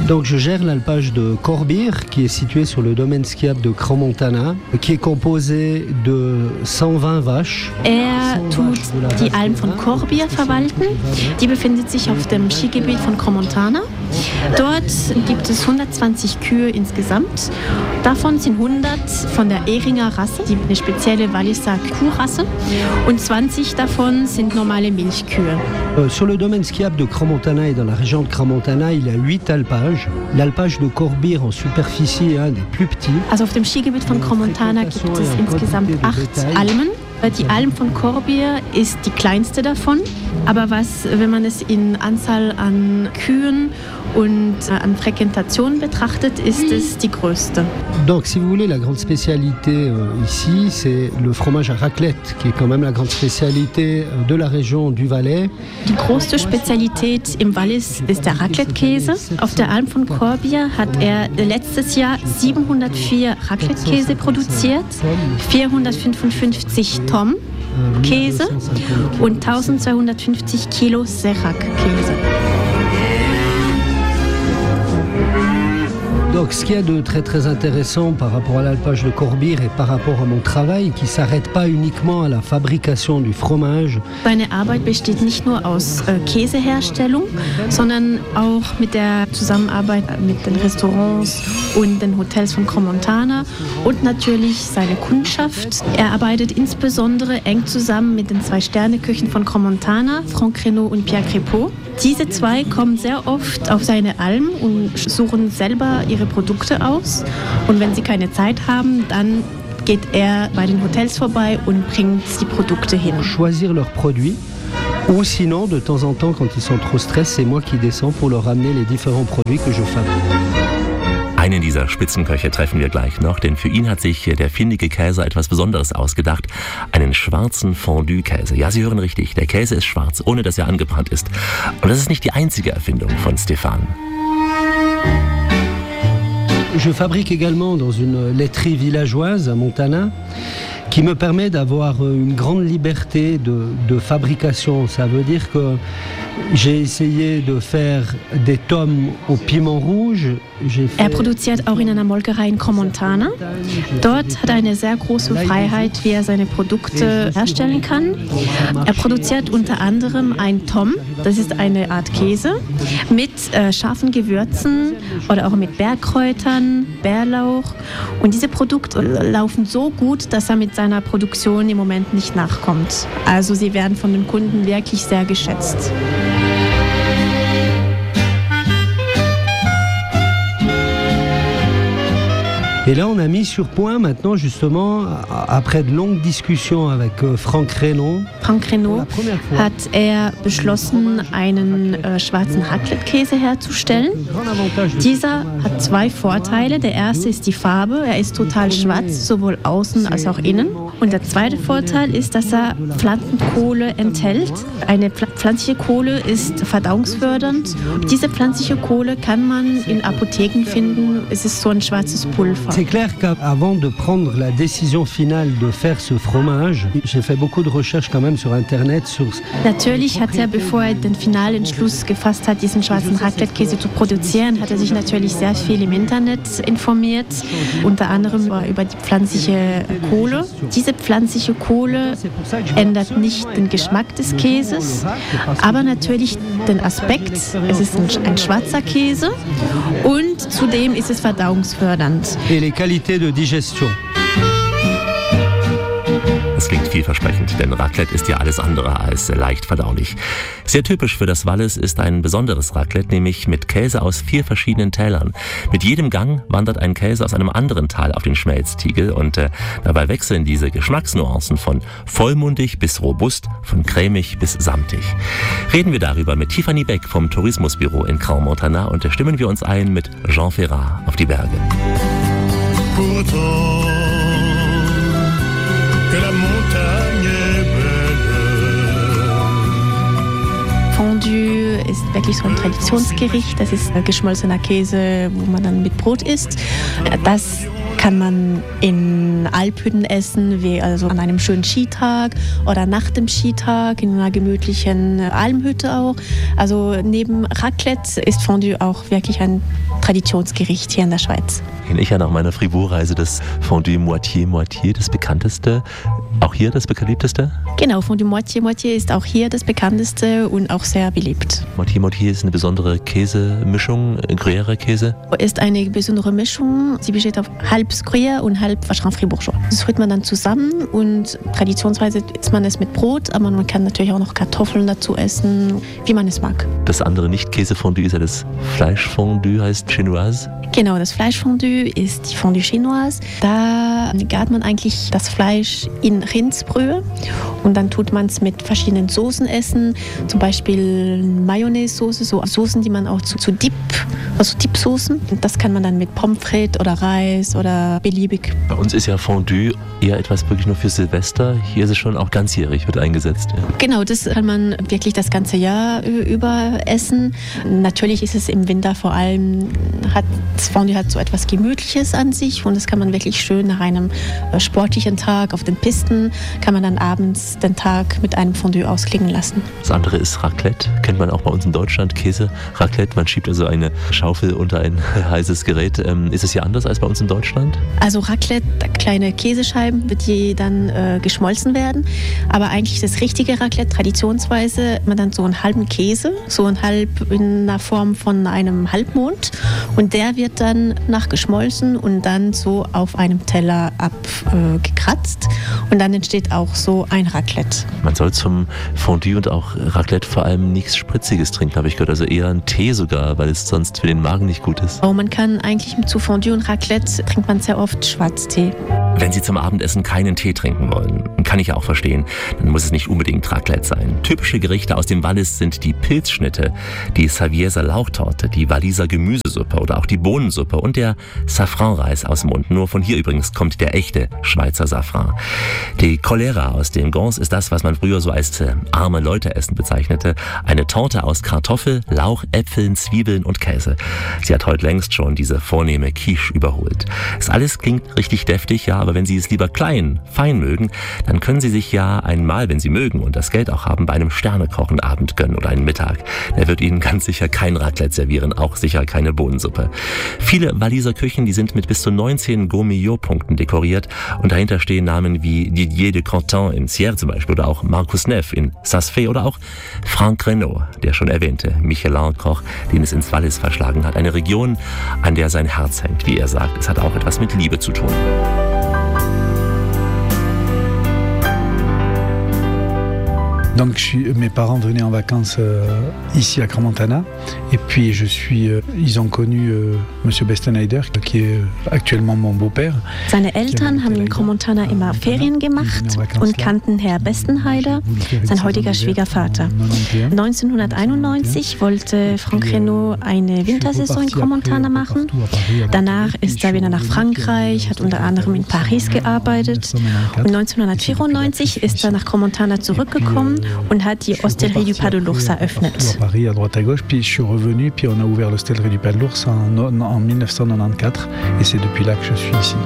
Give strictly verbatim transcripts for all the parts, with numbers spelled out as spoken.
Donc je gère l'alpage de Corbières, qui est situé sur le domaine skiable de Crans-Montana, qui est composé de cent vingt vaches. Er tut die Alm von Corbières verwalten. Die befindet sich auf dem Skigebiet von Crans-Montana. Dort gibt es hundertzwanzig Kühe insgesamt. Davon sind hundert von der Ehringer Rasse, die eine spezielle Walliser Kuhrasse, und zwanzig davon sind normale Milchkühe. Euh, sur le domaine skiable de Crans-Montana et dans la région de Crans-Montana, il y a huit alpages. L'alpage de Corbières en superficie est un des plus petits. Also auf dem Skigebiet von Crans-Montana gibt es insgesamt acht Almen. Die Alm von Corbières ist die kleinste davon, aber was, wenn man es in Anzahl an Kühen und an Frequentation betrachtet, ist es die größte. Donc, si vous voulez, la grande spécialité euh, ici, c'est le fromage à raclette, qui est quand même la grande spécialité de la région du Valais. Die größte Spezialität im Wallis ist der Raclette-Käse. Auf der Alm von Corbières hat er letztes Jahr siebenhundertvier Raclette-Käse produziert, vierhundertfünfundfünfzig Tonnen Käse und eintausendzweihundertfünfzig Kilo Serac-Käse. Donc, ce qu'il y a de très très intéressant par rapport à l'alpage de Corbières et par rapport à mon travail, qui ne s'arrête pas uniquement à la fabrication du fromage. Seine Arbeit besteht nicht nur aus äh, Käseherstellung, sondern auch mit der Zusammenarbeit mit den Restaurants und den Hotels von Crans-Montana und natürlich seine Kundschaft. Er arbeitet insbesondere eng zusammen mit den zwei Sterneköchen von Crans-Montana, Franck Reynaud und Pierre Crépeau. Diese zwei kommen sehr oft auf seine Alm und suchen selber ihre Produkte aus. Und wenn sie keine Zeit haben, dann geht er bei den Hotels vorbei und bringt die Produkte hin. Choisir leurs produits. Ou sinon, de temps en temps, quand ils sont trop stressés, c'est moi qui descends pour leur amener les différents produits que je fabrique. Einen dieser Spitzenköche treffen wir gleich noch, denn für ihn hat sich der findige Käser etwas Besonderes ausgedacht. Einen schwarzen Fondue-Käse. Ja, Sie hören richtig, der Käse ist schwarz, ohne dass er angebrannt ist. Und das ist nicht die einzige Erfindung von Stéphane. Je fabrique également dans une laiterie villageoise à Montana, qui me permet d'avoir une grande liberté de, de fabrication. Ça veut dire que j'ai essayé de faire des tomes au piment rouge. Er produziert auch in einer Molkerei in Crans-Montana. Dort hat er eine sehr große Freiheit, wie er seine Produkte herstellen kann. Er produziert unter anderem ein Tom, das ist eine Art Käse, mit äh, scharfen Gewürzen oder auch mit Bergkräutern, Bärlauch. Und diese Produkte laufen so gut, dass er mit seiner Produktion im Moment nicht nachkommt. Also sie werden von den Kunden wirklich sehr geschätzt. Et là, on a mis sur point maintenant, justement, après de longues discussions avec Franck Reynaud. Franck Reynaud hat er beschlossen, einen äh, schwarzen Raclette-Käse herzustellen. Dieser hat zwei Vorteile. Der erste ist die Farbe. Er ist total schwarz, sowohl außen als auch innen. Und der zweite Vorteil ist, dass er Pflanzenkohle enthält. Eine pflanzliche Kohle ist verdauungsfördernd. Diese pflanzliche Kohle kann man in Apotheken finden. Es ist so ein schwarzes Pulver. C'est clair qu'avant de prendre la décision finale de faire ce fromage, j'ai fait beaucoup de recherches quand même sur Internet. Sur natürlich hat er, bevor er den finalen Entschluss gefasst hat, diesen schwarzen Raclette-Käse zu produzieren, hat er sich natürlich sehr viel im Internet informiert, unter anderem über die pflanzliche Kohle. Diese pflanzliche Kohle ändert nicht den Geschmack des Käses, aber natürlich den Aspekt. Es ist ein, ein schwarzer Käse und zudem ist es verdauungsfördernd. Et les qualités de digestion. Das klingt vielversprechend, denn Raclette ist ja alles andere als leicht verdaulich. Sehr typisch für das Wallis ist ein besonderes Raclette, nämlich mit Käse aus vier verschiedenen Tälern. Mit jedem Gang wandert ein Käse aus einem anderen Tal auf den Schmelztiegel und äh, dabei wechseln diese Geschmacksnuancen von vollmundig bis robust, von cremig bis samtig. Reden wir darüber mit Tiffany Beck vom Tourismusbüro in Crans-Montana und äh, stimmen wir uns ein mit Jean Ferrat auf die Berge. Pourtant que la montagne est belle. Fondue ist wirklich so ein Traditionsgericht. Das ist geschmolzener Käse, wo man dann mit Brot isst. Das kann man in Alphütten essen, wie also an einem schönen Skitag oder nach dem Skitag in einer gemütlichen Almhütte auch. Also neben Raclette ist Fondue auch wirklich ein Traditionsgericht hier in der Schweiz. Kenne ich ja nach meiner Fribourg-Reise das Fondue Moitié-Moitié, das bekannteste. Auch hier das beliebteste? Genau, Fondue Moitié-Moitié ist auch hier das bekannteste und auch sehr beliebt. Moitié-Moitié ist eine besondere Käsemischung, Gruyère-Käse? Ist eine besondere Mischung. Sie besteht auf halb Gruyère und halb Vacherin Fribourgeois. Das rührt man dann zusammen und traditionsweise isst man es mit Brot, aber man kann natürlich auch noch Kartoffeln dazu essen, wie man es mag. Das andere Nicht-Käsefondue ist ja das Fleischfondue, heißt Chinoise? Genau, das Fleischfondue ist die Fondue Chinoise. Da gart man eigentlich das Fleisch in Rindsbrühe und dann tut man es mit verschiedenen Soßen essen, zum Beispiel Mayonnaise-Soße, so Soßen, die man auch zu, zu Dip, also Dip-Soßen. Das kann man dann mit Pommes frites oder Reis oder beliebig. Bei uns ist ja Fondue eher etwas wirklich nur für Silvester. Hier ist es schon auch ganzjährig, wird eingesetzt. Ja. Genau, das kann man wirklich das ganze Jahr über essen. Natürlich ist es im Winter vor allem, hat das Fondue hat so etwas Gemütliches an sich und das kann man wirklich schön nach einem sportlichen Tag auf den Pisten, kann man dann abends den Tag mit einem Fondue ausklingen lassen. Das andere ist Raclette, kennt man auch bei uns in Deutschland, Käse, Raclette, man schiebt also eine Schaufel unter ein heißes Gerät. Ähm, ist es hier anders als bei uns in Deutschland? Also Raclette, kleine Käsescheiben, die dann äh, geschmolzen werden, aber eigentlich das richtige Raclette, traditionsweise, man dann so einen halben Käse, so ein halb in der Form von einem Halbmond und der wird dann nachgeschmolzen und dann so auf einem Teller abgekratzt äh, und dann entsteht auch so ein Raclette. Man soll zum Fondue und auch Raclette vor allem nichts Spritziges trinken, habe ich gehört, also eher einen Tee sogar, weil es sonst für den Magen nicht gut ist. Oh, man kann eigentlich zu Fondue und Raclette trinkt man sehr oft Schwarztee. Wenn Sie zum Abendessen keinen Tee trinken wollen, kann ich auch verstehen, dann muss es nicht unbedingt Raclette sein. Typische Gerichte aus dem Wallis sind die Pilzschnitte, die Savieser Lauchtorte, die Walliser Gemüsesuppe oder auch die Bohnensuppe und der Safranreis aus Mund. Nur von hier übrigens kommt der echte Schweizer Safran. Die Cholera aus dem Gons ist das, was man früher so als äh, arme Leute-Essen bezeichnete. Eine Torte aus Kartoffel, Lauch, Äpfeln, Zwiebeln und Käse. Sie hat heute längst schon diese vornehme Quiche überholt. Das alles klingt richtig deftig, ja, aber wenn Sie es lieber klein, fein mögen, dann können Sie sich ja einmal, wenn Sie mögen und das Geld auch haben, bei einem Sternekoch einen Abend gönnen oder einen Mittag. Der wird Ihnen ganz sicher kein Raclette servieren, auch sicher keine Bohnensuppe. Viele Walliser Küchen, die sind mit bis zu neunzehn Gourmillot-Punkten dekoriert und dahinter stehen Namen wie Didier de Courtin in Sierre zum Beispiel oder auch Marcus Neff in Saas-Fee oder auch Franck Renaud, der schon erwähnte Michelin-Koch, den es ins Wallis verschlagen hat. Eine Region, an der sein Herz hängt, wie er sagt. Es hat auch etwas mit Liebe zu tun. Donc je suis, mes parents venaient en vacances euh, ici à Crans-Montana et puis je suis, euh, ils ont connu euh, Monsieur Bestenheider, qui est actuellement mon beau-père. Seine Eltern haben in Crans-Montana immer Ferien gemacht und kannten Herr Bestenheider, sein heutiger Schwiegervater. neunzehnhunderteinundneunzig wollte Franck Renaud eine Wintersaison in Crans-Montana machen. Danach ist er wieder nach Frankreich, hat unter anderem in Paris gearbeitet und neunzehnhundertvierundneunzzig ist er nach Crans-Montana zurückgekommen und hat die Hostellerie du Pas de l'Ours eröffnet. À Paris, à droite à gauche, puis je suis revenu, puis on a ouvert l'Hostellerie du Pas de l'Ours en, en mille neuf cent quatre-vingt-quatorze, et c'est depuis là que je suis ici.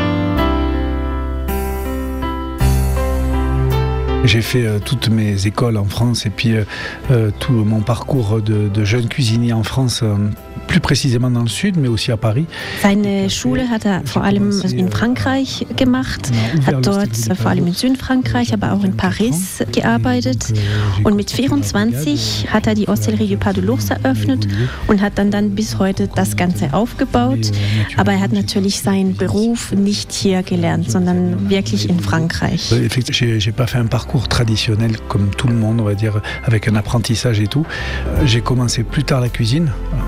J'ai fait euh, toutes mes écoles en France et puis euh, tout mon parcours de, de jeune cuisinier en France, euh, plus précisément dans le Sud, mais aussi à Paris. Seine Schule hat er vor allem in Frankreich gemacht, hat dort vor allem in Südfrankreich, aber auch in Paris gearbeitet. Und mit vierundzwanzig hat er die Hostellerie du Pas de l'Ours eröffnet und hat dann, dann bis heute das Ganze aufgebaut. Aber er hat natürlich seinen Beruf nicht hier gelernt, sondern wirklich in Frankreich. J'ai pas fait un parcours traditionnel comme tout le monde, on va dire, avec un apprentissage et tout. J'ai commencé plus tard la cuisine.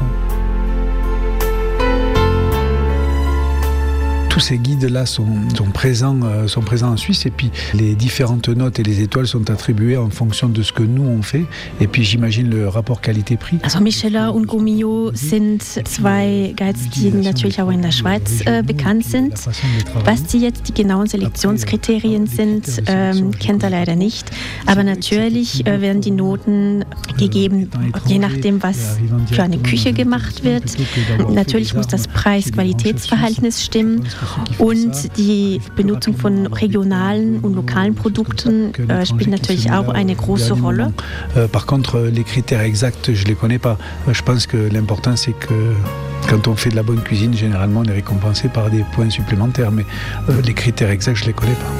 Tous ces guides-là sont, sont, présents, euh, sont présents en Suisse et puis les différentes notes et les étoiles sont attribuées en fonction de ce que nous on fait et puis j'imagine le rapport Qualité-Prix. Also Michelin und Gourmillot sind zwei Guides, die natürlich auch in der Schweiz äh, bekannt sind. Was die jetzt die genauen Selektionskriterien sind, ähm, kennt er leider nicht. Aber natürlich äh, werden die Noten gegeben, je nachdem, was für eine Küche gemacht wird. Natürlich muss das Preis-Qualitätsverhältnis stimmen. Und die Benutzung von regionalen und lokalen Produkten äh, spielt natürlich auch eine große Rolle. Par contre, les critères exacts, je les connais pas. Je pense que l'important, c'est que quand on fait de la bonne cuisine, généralement, on est récompensé par des points supplémentaires. Mais euh, les critères exacts, je les connais pas.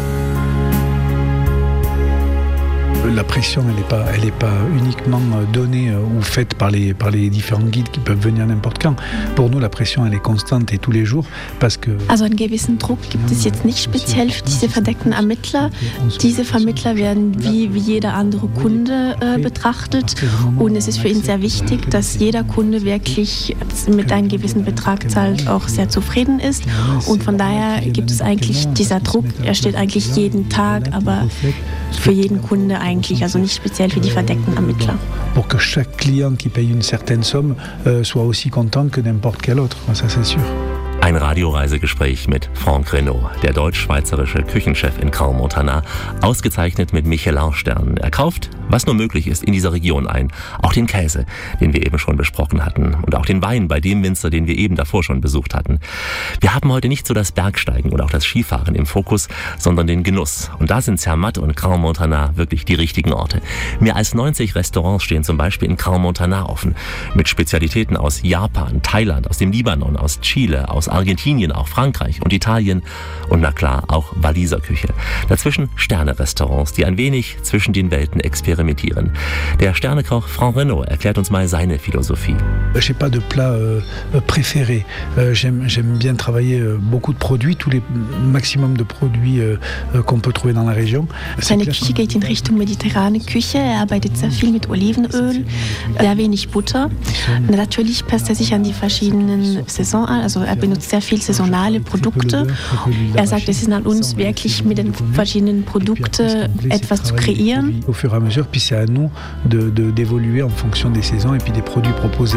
La pression, elle n'est pas, elle est pas uniquement donnée ou faite par les, par les différents guides qui peuvent venir n'importe quand. Pour nous, la pression, elle est constante et tous les jours, parce que... Also einen gewissen Druck gibt es jetzt nicht speziell für diese verdeckten Ermittler. Diese Vermittler werden wie, wie jeder andere Kunde äh, betrachtet und es ist für ihn sehr wichtig, dass jeder Kunde wirklich mit einem gewissen Betrag zahlt, auch sehr zufrieden ist und von daher gibt es eigentlich dieser Druck, er steht eigentlich jeden Tag, aber für jeden Kunde eigentlich, also nicht speziell für die verdeckten Ermittler. Pour que chaque client qui paye une certaine somme euh, soit aussi content que n'importe quel autre, ça c'est sûr. Ein Radioreisegespräch mit Franck Reynaud, der deutsch-schweizerische Küchenchef in Crans-Montana, ausgezeichnet mit Michelin-Sternen. Er kauft, was nur möglich ist, in dieser Region ein. Auch den Käse, den wir eben schon besprochen hatten. Und auch den Wein bei dem Winzer, den wir eben davor schon besucht hatten. Wir haben heute nicht so das Bergsteigen oder auch das Skifahren im Fokus, sondern den Genuss. Und da sind Zermatt und Crans-Montana wirklich die richtigen Orte. Mehr als neunzig Restaurants stehen zum Beispiel in Crans-Montana offen. Mit Spezialitäten aus Japan, Thailand, aus dem Libanon, aus Chile, aus Argentinien, auch Frankreich und Italien und na klar auch Waliser Küche. Dazwischen Sterne-Restaurants, die ein wenig zwischen den Welten experimentieren. Der Sternekoch Franck Reynaud erklärt uns mal seine Philosophie. J'ai pas de plat euh, préféré. Euh, j'aime, j'aime bien travailler euh, beaucoup de produits, tous les maximum de produits euh, qu'on peut trouver dans la région. Seine Küche geht in Richtung mediterrane Küche. Er arbeitet sehr viel mit Olivenöl, sehr wenig Butter. Natürlich passt er sich an die verschiedenen Saisons an, also er benutzt sehr viel saisonale Produkte. Er sagt, es ist an uns wirklich mit den verschiedenen Produkten etwas zu kreieren. Au fur et à mesure, puis c'est à nous de, de, d'évoluer en fonction des saisons et puis des produits proposés.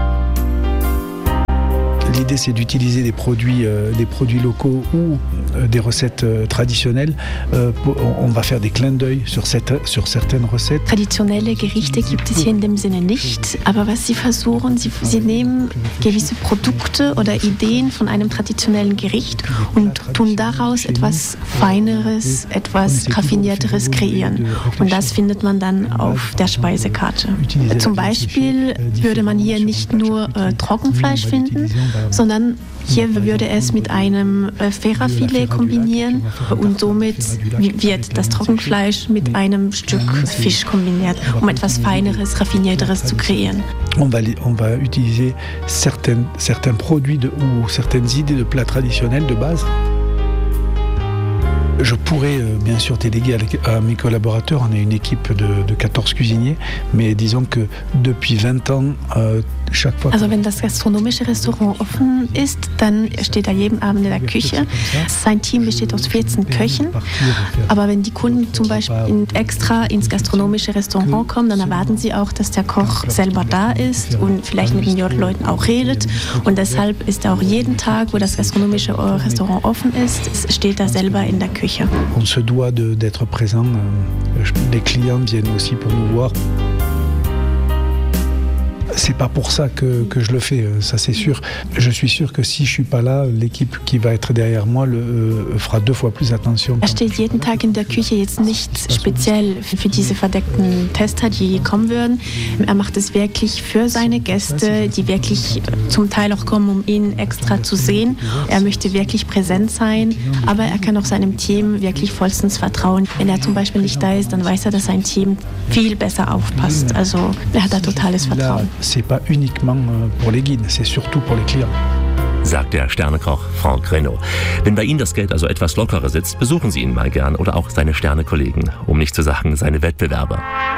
L'idée, c'est d'utiliser des produits, euh, des produits locaux ou euh, des recettes euh, traditionnelles. Euh, on va faire des clins d'œil sur, cette, sur certaines recettes. Traditionelle Gerichte gibt es hier in dem Sinne nicht. Aber was sie versuchen, sie, sie nehmen gewisse Produkte oder Ideen von einem traditionellen Gericht und tun daraus etwas Feineres, etwas Raffinierteres kreieren. Und das findet man dann auf der Speisekarte. Zum Beispiel würde man hier nicht nur äh, Trockenfleisch finden, sondern hier würde es mit einem Ferrafilet kombinieren und somit wird das Trockenfleisch mit einem Stück Fisch kombiniert, um etwas Feineres, Raffinierteres zu kreieren. On va, on va utiliser certains, certains produits de, ou certaines idées de plats traditionnels de base. Je pourrais euh, bien sûr déléguer à, à mes collaborateurs, on est une équipe de, de quatorze cuisiniers, mais disons que depuis vingt ans, euh, chaque fois... Also wenn das gastronomische Restaurant offen ist, dann steht er jeden Abend in der Küche. Sein Team besteht aus vierzehn Köchen, aber wenn die Kunden zum Beispiel in, extra ins gastronomische Restaurant kommen, dann erwarten sie auch, dass der Koch selber da ist und vielleicht mit den Leuten auch redet und deshalb ist er auch jeden Tag, wo das gastronomische Restaurant offen ist, steht er selber in der Küche. On se doit de, d'être présent. Les clients viennent aussi pour nous voir. C'est pas pour ça que, que je le fais, ça c'est sûr. Je suis sûr que si je suis pas là, l'équipe qui va être derrière moi le, euh, fera deux fois plus attention. Er steht jeden Tag in der Küche, jetzt nicht speziell für diese verdeckten Tester, die kommen würden. Er macht es wirklich für seine Gäste, die wirklich zum Teil auch kommen, um ihn extra zu sehen. Er möchte wirklich präsent sein, aber er kann auch seinem Team wirklich vollstens vertrauen. Wenn er zum Beispiel nicht da ist, dann weiß er, dass sein Team viel besser aufpasst. Also er hat da totales Vertrauen. C'est pas uniquement pour les guides, c'est surtout pour les clients. Sagt der Sternekoch Franck Reynaud. Wenn bei Ihnen das Geld also etwas lockerer sitzt, besuchen Sie ihn mal gern oder auch seine Sternekollegen, um nicht zu sagen seine Wettbewerber.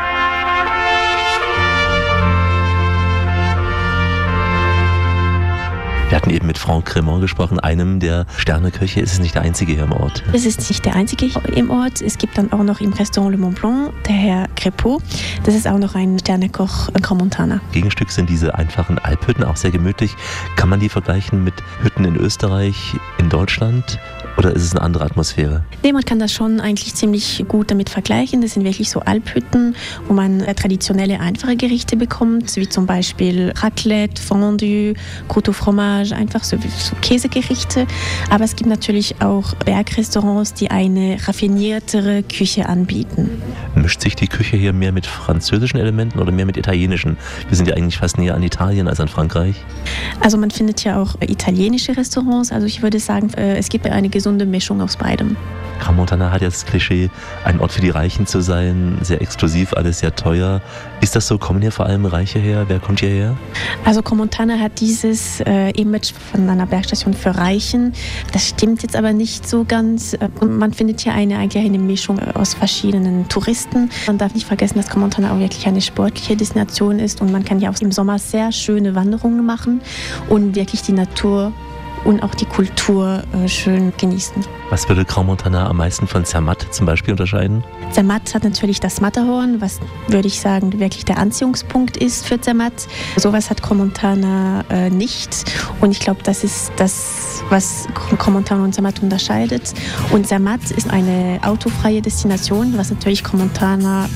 Wir hatten eben mit Franck Reynaud gesprochen, einem der Sterneköche. Ist es nicht der einzige hier im Ort? Es ist nicht der einzige im Ort. Es gibt dann auch noch im Restaurant Le Mont Blanc, der Herr Crépeau. Das ist auch noch ein Sternekoch in Crans-Montana. Gegenstück sind diese einfachen Alphütten, auch sehr gemütlich. Kann man die vergleichen mit Hütten in Österreich, in Deutschland? Oder ist es eine andere Atmosphäre? Nee, man kann das schon eigentlich ziemlich gut damit vergleichen. Das sind wirklich so Alphütten, wo man traditionelle, einfache Gerichte bekommt, wie zum Beispiel Raclette, Fondue, Croûte au fromage, Fromage, einfach so, so Käsegerichte. Aber es gibt natürlich auch Bergrestaurants, die eine raffiniertere Küche anbieten. Mischt sich die Küche hier mehr mit französischen Elementen oder mehr mit italienischen? Wir sind ja eigentlich fast näher an Italien als an Frankreich. Also man findet ja auch italienische Restaurants. Also ich würde sagen, es gibt eine gesunde Mischung aus beidem. Crans-Montana hat ja das Klischee, ein Ort für die Reichen zu sein, sehr exklusiv, alles sehr teuer. Ist das so? Kommen hier vor allem Reiche her? Wer kommt hierher? Also Crans-Montana hat dieses äh, Image von einer Bergstation für Reichen. Das stimmt jetzt aber nicht so ganz. Und man findet hier eine, eigentlich eine Mischung aus verschiedenen Touristen. Man darf nicht vergessen, dass Crans-Montana auch wirklich eine sportliche Destination ist und man kann hier auch im Sommer sehr schöne Wanderungen machen und wirklich die Natur und auch die Kultur äh, schön genießen. Was würde Crans-Montana am meisten von Zermatt zum Beispiel unterscheiden? Zermatt hat natürlich das Matterhorn, was, würde ich sagen, wirklich der Anziehungspunkt ist für Zermatt. Sowas hat Crans-Montana äh, nicht. Und ich glaube, das ist das, was Crans-Montana und Zermatt unterscheidet. Und Zermatt ist eine autofreie Destination, was natürlich Crans-Montana